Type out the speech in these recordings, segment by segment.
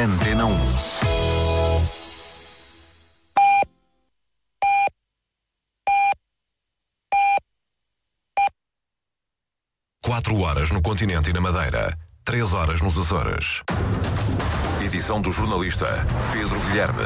Antena 1. Quatro horas no continente e na Madeira, 3 horas nos Açores. Edição do jornalista Pedro Guilherme.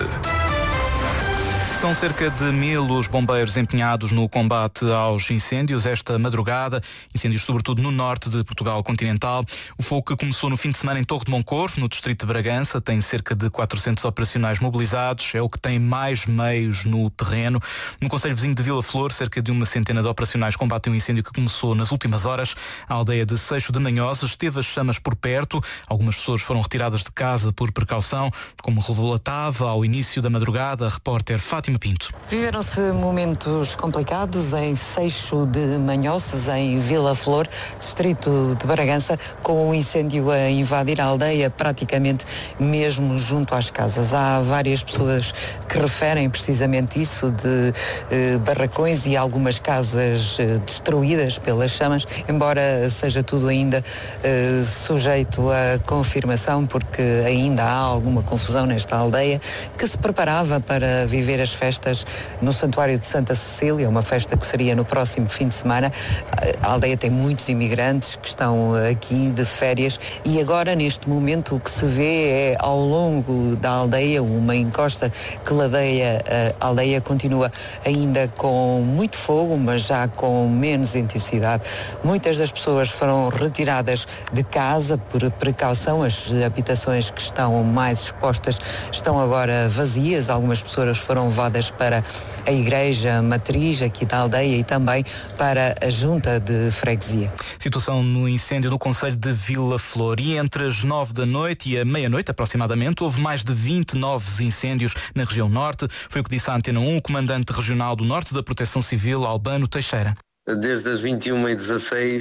São cerca de 1000 os bombeiros empenhados no combate aos incêndios esta madrugada, incêndios sobretudo no norte de Portugal continental. O fogo que começou no fim de semana em Torre de Moncorvo, no distrito de Bragança, tem cerca de 400 operacionais mobilizados, é o que tem mais meios no terreno. No concelho vizinho de Vila Flor, cerca de uma centena de operacionais combatem um incêndio que começou nas últimas horas. A aldeia de Seixo de Manhosas teve as chamas por perto, algumas pessoas foram retiradas de casa por precaução, como relatava ao início da madrugada a repórter Fátima Pinto. Viveram-se momentos complicados em Seixo de Manhosas, em Vila Flor, distrito de Bragança, com o incêndio a invadir a aldeia praticamente mesmo junto às casas. Há várias pessoas que referem precisamente isso, de barracões e algumas casas destruídas pelas chamas, embora seja tudo ainda sujeito a confirmação, porque ainda há alguma confusão nesta aldeia que se preparava para viver as festas no Santuário de Santa Cecília, uma festa que seria no próximo fim de semana. A aldeia tem muitos imigrantes que estão aqui de férias e agora, neste momento, o que se vê é, ao longo da aldeia, uma encosta que ladeia a aldeia, continua ainda com muito fogo, mas já com menos intensidade. Muitas das pessoas foram retiradas de casa por precaução. As habitações que estão mais expostas estão agora vazias. Algumas pessoas foram levadas para a igreja matriz aqui da aldeia e também para a junta de freguesia. Situação no incêndio no concelho de Vila Flor. E entre as 9 da noite e a meia-noite, aproximadamente, houve mais de 20 novos incêndios na região norte. Foi o que disse à Antena 1 o comandante regional do norte da Proteção Civil, Albano Teixeira. Desde as 21h16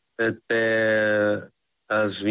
até às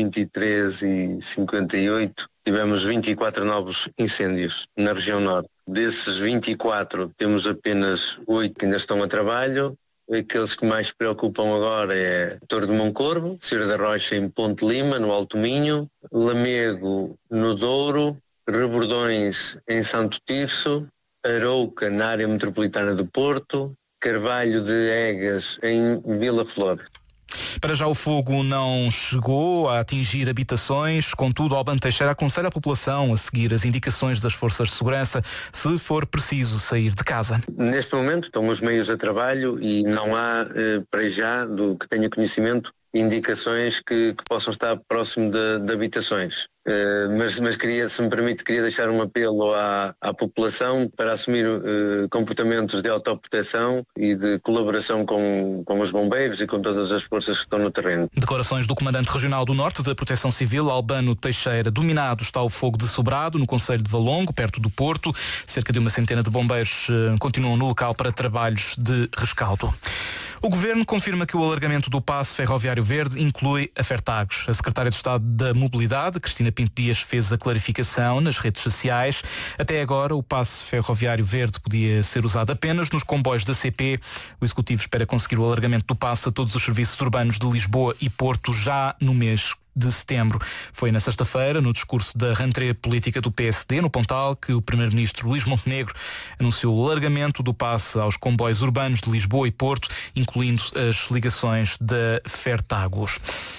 23h58 tivemos 24 novos incêndios na região norte. Desses 24 temos apenas 8 que ainda estão a trabalho. Aqueles que mais preocupam agora é Torre de Moncorvo, Cira da Rocha em Ponte Lima, no Alto Minho, Lamego no Douro, Rebordões em Santo Tirso, Arouca na área metropolitana do Porto, Carvalho de Egas em Vila Flor. Para já o fogo não chegou a atingir habitações, contudo, Albano Teixeira aconselha a população a seguir as indicações das forças de segurança se for preciso sair de casa. Neste momento estão os meios a trabalho e não há, para já, do que tenha conhecimento, indicações que possam estar próximo de habitações. Mas queria, se me permite, queria deixar um apelo à população para assumir comportamentos de autoproteção e de colaboração com os bombeiros e com todas as forças que estão no terreno. Declarações do Comandante Regional do Norte da Proteção Civil, Albano Teixeira. Dominado está o fogo de Sobrado, no concelho de Valongo, perto do Porto. Cerca de uma centena de bombeiros continuam no local para trabalhos de rescaldo. O Governo confirma que o alargamento do passo ferroviário verde inclui a Fertagos. A Secretária de Estado da Mobilidade, Cristina Pinto Dias, fez a clarificação nas redes sociais. Até agora, o passo ferroviário verde podia ser usado apenas nos comboios da CP. O Executivo espera conseguir o alargamento do passo a todos os serviços urbanos de Lisboa e Porto já no mês de setembro. Foi na sexta-feira, no discurso da rentrée política do PSD, no Pontal, que o Primeiro-Ministro Luís Montenegro anunciou o alargamento do passe aos comboios urbanos de Lisboa e Porto, incluindo as ligações da Fertagos.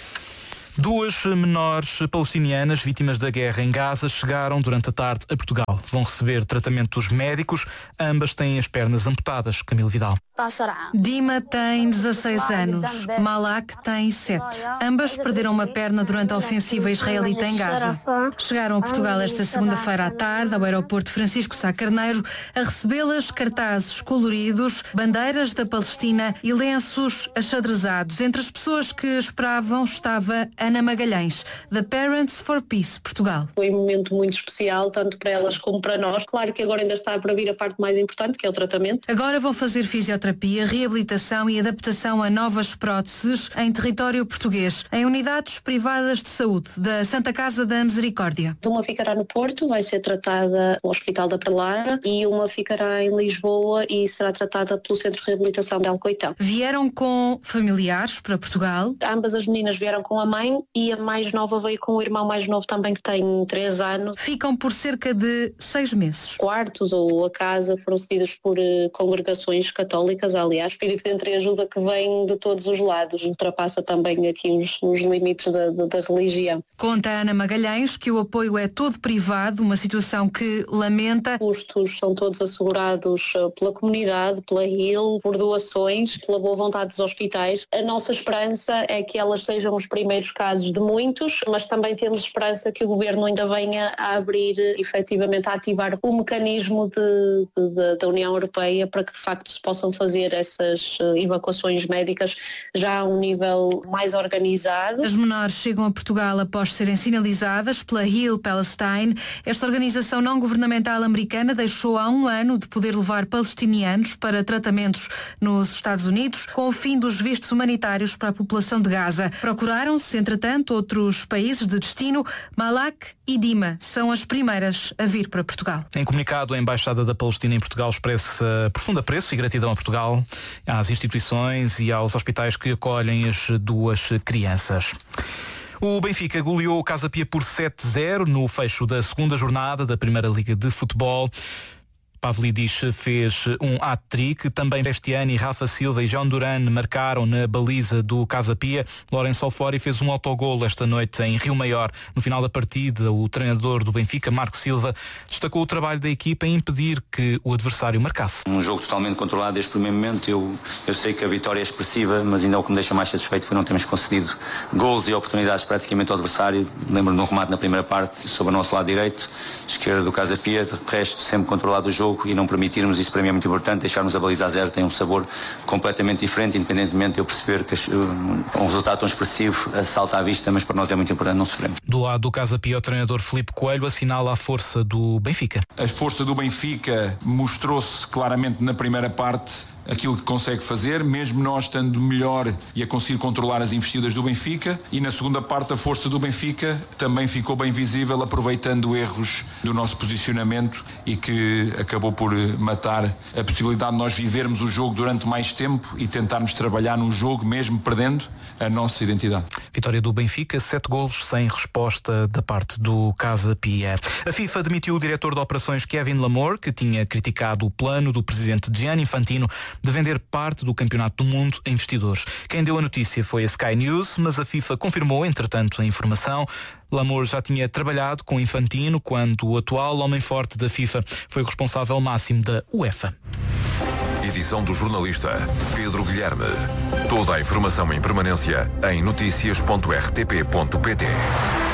2 menores palestinianas vítimas da guerra em Gaza chegaram durante a tarde a Portugal. Vão receber tratamentos médicos. Ambas têm as pernas amputadas. Camilo Vidal. Dima tem 16 anos. Malak tem 7. Ambas perderam uma perna durante a ofensiva israelita em Gaza. Chegaram a Portugal esta segunda-feira à tarde, ao aeroporto Francisco Sá Carneiro, a recebê-las cartazes coloridos, bandeiras da Palestina e lenços achadrezados. Entre as pessoas que esperavam estava Ana Magalhães, da Parents for Peace Portugal. Foi um momento muito especial, tanto para elas como para nós. Claro que agora ainda está para vir a parte mais importante, que é o tratamento. Agora vão fazer fisioterapia, reabilitação e adaptação a novas próteses em território português, em unidades privadas de saúde da Santa Casa da Misericórdia. Uma ficará no Porto, vai ser tratada no Hospital da Perlara, e uma ficará em Lisboa e será tratada pelo Centro de Reabilitação de Alcoitão. Vieram com familiares para Portugal. Ambas as meninas vieram com a mãe e a mais nova veio com o irmão mais novo também, que tem 3 anos. Ficam por cerca de 6 meses. Quartos ou a casa foram cedidos por congregações católicas, aliás, espírito de entreajuda que vem de todos os lados, ultrapassa também aqui os limites da religião. Conta Ana Magalhães que o apoio é todo privado, uma situação que lamenta. Os custos são todos assegurados pela comunidade, pela HIL, por doações, pela boa vontade dos hospitais. A nossa esperança é que elas sejam os primeiros casos de muitos, mas também temos esperança que o Governo ainda venha a abrir, efetivamente, a ativar o mecanismo da União Europeia para que de facto se possam fazer essas evacuações médicas já a um nível mais organizado. As menores chegam a Portugal após serem sinalizadas pela HIL Palestine. Esta organização não governamental americana deixou há 1 ano de poder levar palestinianos para tratamentos nos Estados Unidos com o fim dos vistos humanitários para a população de Gaza. Procuraram-se, entretanto, outros países de destino. Malak e Dima são as primeiras a vir para Portugal. Em comunicado, a Embaixada da Palestina em Portugal expressa profundo apreço e gratidão a Portugal, às instituições e aos hospitais que acolhem as 2 crianças. O Benfica goleou o Casa Pia por 7-0 no fecho da 2ª jornada da Primeira Liga de Futebol. Pavlidis fez um hat-trick. Também Bestiani, Rafa Silva e João Duran marcaram na baliza do Casa Pia. Lourenço Alfori fez um autogolo esta noite em Rio Maior. No final da partida, o treinador do Benfica, Marco Silva, destacou o trabalho da equipa em impedir que o adversário marcasse. Um jogo totalmente controlado desde o primeiro momento. Eu sei que a vitória é expressiva, mas ainda o que me deixa mais satisfeito foi não termos concedido golos e oportunidades praticamente ao adversário. Lembro-me de um remate na primeira parte, sobre o nosso lado direito, esquerda do Casa Pia. De resto, sempre controlado o jogo e não permitirmos, isso para mim é muito importante. Deixarmos a baliza a 0 tem um sabor completamente diferente, independentemente de eu perceber que um resultado tão expressivo salta à vista, mas para nós é muito importante não sofrermos. Do lado do Casa Pia, o treinador Filipe Coelho assinala a força do Benfica. A força do Benfica mostrou-se claramente na primeira parte, aquilo que consegue fazer, mesmo nós estando melhor e a conseguir controlar as investidas do Benfica, e na segunda parte a força do Benfica também ficou bem visível, aproveitando erros do nosso posicionamento e que acabou por matar a possibilidade de nós vivermos o jogo durante mais tempo e tentarmos trabalhar no jogo mesmo perdendo a nossa identidade. Vitória do Benfica, 7 golos sem resposta da parte do Casa Pia. A FIFA demitiu o diretor de operações Kevin Lamour, que tinha criticado o plano do presidente Gianni Infantino de vender parte do Campeonato do Mundo a investidores. Quem deu a notícia foi a Sky News, mas a FIFA confirmou, entretanto, a informação. Lamour já tinha trabalhado com Infantino quando o atual homem forte da FIFA foi o responsável máximo da UEFA. Edição do jornalista Pedro Guilherme. Toda a informação em permanência em noticias.rtp.pt.